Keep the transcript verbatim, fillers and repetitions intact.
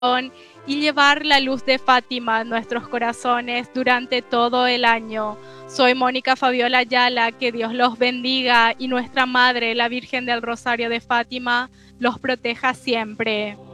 y llevar la luz de Fátima a nuestros corazones durante todo el año. Soy Mónica Fabiola Ayala, que Dios los bendiga y nuestra Madre, la Virgen del Rosario de Fátima, los proteja siempre.